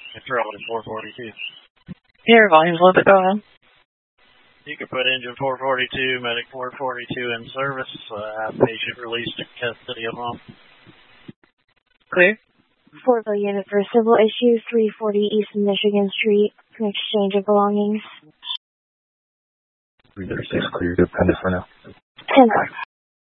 It's relevant 442. Here, volume's a little bit, go ahead. You can put engine 442, medic 442 in service, patient released to custody of home. Clear. Fortville unit for civil issue 340 East Michigan Street, an exchange of belongings. 336 clear, good pendant for now. 10.